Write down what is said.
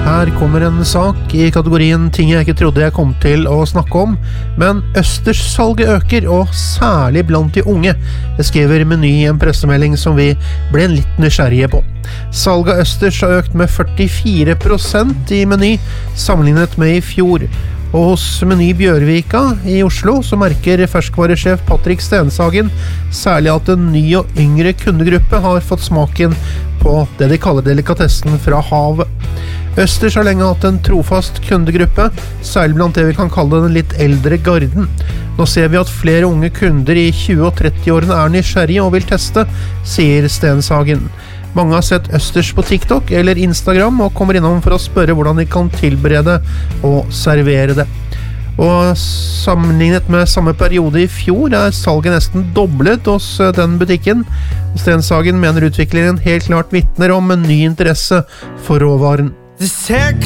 Her kommer en sak I kategorien ting jeg ikke trodde jeg kom til å snakke om, men østerssalget øker, og særlig blant de unge. Det skriver Meny I en pressemelding som vi ble litt nysgjerrige på. Salget av østers har økt med 44% I Meny, sammenlignet med I fjor. Og hos Meny Bjørvika I Oslo så merker ferskvaresjef Patrick Stenshagen særlig at en ny og yngre kundegruppe har fått smaken på det de kaller delikatessen fra havet. Østers har lenge hatt en trofast kundegruppe, særlig blant det vi kan kalle den litt eldre garden. Nå ser vi at flere unge kunder I 20- og 30-årene nysgjerrige og vil teste, sier Stenshagen. Mange har sett østers på TikTok eller Instagram og kommer innom for å spørre hvordan de kan tilberede og servere det. Og sammenlignet med samme periode I fjor salget nesten doblet hos den butikken. Stenshagen mener utviklingen helt klart vitner om en ny interesse for råvaren. This haircut